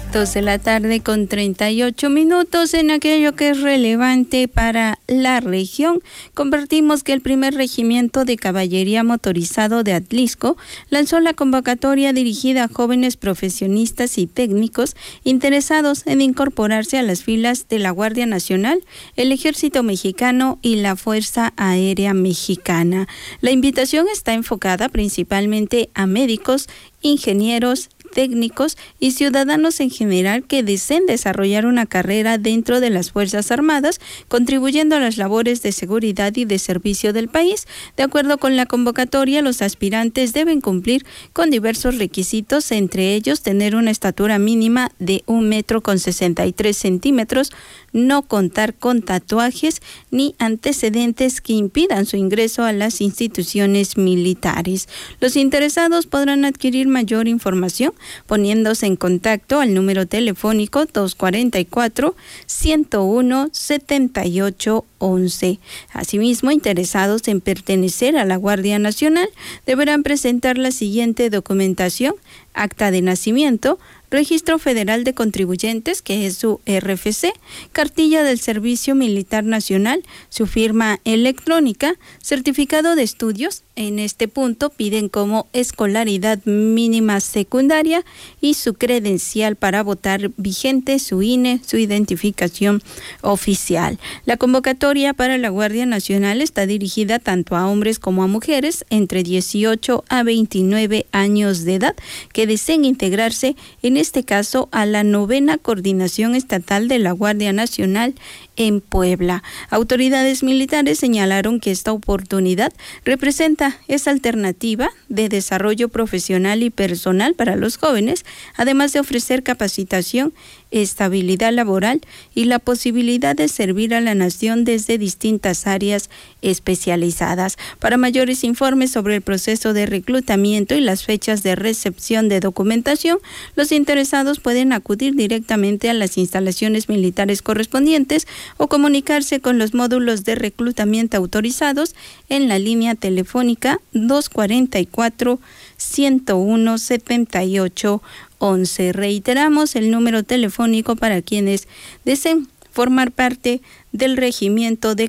2:38 en aquello que es relevante para la región. Compartimos que el primer regimiento de caballería motorizado de Atlisco lanzó la convocatoria dirigida a jóvenes profesionistas y técnicos interesados en incorporarse a las filas de la Guardia Nacional, el Ejército Mexicano y la Fuerza Aérea Mexicana. La invitación está enfocada principalmente a médicos, ingenieros, técnicos y ciudadanos en general que deseen desarrollar una carrera dentro de las Fuerzas Armadas, contribuyendo a las labores de seguridad y de servicio del país. De acuerdo con la convocatoria, los aspirantes deben cumplir con diversos requisitos, entre ellos tener una estatura mínima de 1,63 metros, no contar con tatuajes ni antecedentes que impidan su ingreso a las instituciones militares. Los interesados podrán adquirir mayor información poniéndose en contacto al número telefónico 244-101-7811. Asimismo, interesados en pertenecer a la Guardia Nacional deberán presentar la siguiente documentación: acta de nacimiento, Registro Federal de Contribuyentes, que es su RFC, cartilla del Servicio Militar Nacional, su firma electrónica, certificado de estudios. En este punto piden como escolaridad mínima secundaria y su credencial para votar vigente, su INE, su identificación oficial. La convocatoria para la Guardia Nacional está dirigida tanto a hombres como a mujeres entre 18 a 29 años de edad que deseen integrarse, en este caso, a la 9ª Coordinación Estatal de la Guardia Nacional en Puebla. Autoridades militares señalaron que esta oportunidad representa esa alternativa de desarrollo profesional y personal para los jóvenes, además de ofrecer capacitación, estabilidad laboral y la posibilidad de servir a la nación desde distintas áreas especializadas. Para mayores informes sobre el proceso de reclutamiento y las fechas de recepción de documentación, los interesados pueden acudir directamente a las instalaciones militares correspondientes o comunicarse con los módulos de reclutamiento autorizados en la línea telefónica 244-101-7811. Reiteramos el número telefónico para quienes deseen formar parte del regimiento de